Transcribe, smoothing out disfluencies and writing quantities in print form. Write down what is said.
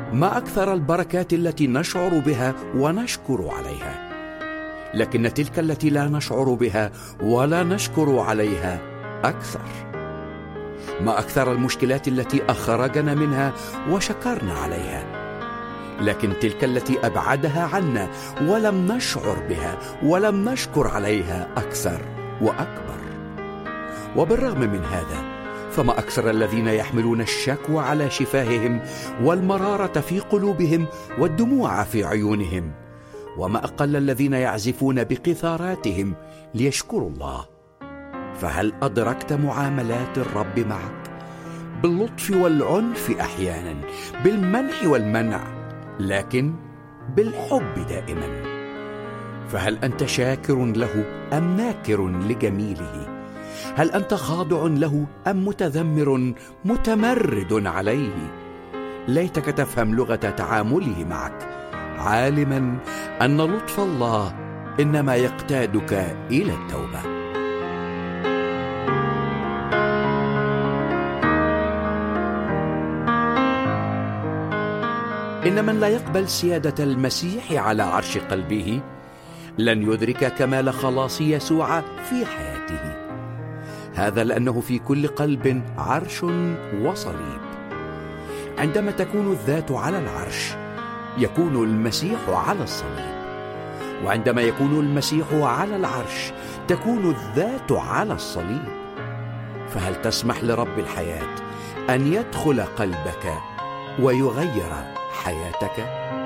ما أكثر البركات التي نشعر بها ونشكر عليها، لكن تلك التي لا نشعر بها ولا نشكر عليها أكثر. ما أكثر المشكلات التي أخرجنا منها وشكرنا عليها، لكن تلك التي أبعدها عنا ولم نشعر بها ولم نشكر عليها أكثر وأكبر. وبالرغم من هذا فما أكثر الذين يحملون الشكوى على شفاههم والمرارة في قلوبهم والدموع في عيونهم، وما أقل الذين يعزفون بقيثاراتهم ليشكروا الله. فهل أدركت معاملات الرب معك؟ باللطف والعنف أحيانا، بالمنح والمنع، لكن بالحب دائما. فهل أنت شاكر له أم ناكر لجميله؟ هل أنت خاضع له أم متذمر متمرد عليه؟ ليتك تفهم لغة تعامله معك، عالما أن لطف الله إنما يقتادك إلى التوبة. إن من لا يقبل سيادة المسيح على عرش قلبه لن يدرك كمال خلاص يسوع في حياته. هذا لأنه في كل قلب عرش وصليب. عندما تكون الذات على العرش يكون المسيح على الصليب، وعندما يكون المسيح على العرش تكون الذات على الصليب. فهل تسمح لرب الحياة أن يدخل قلبك ويغير حياتك؟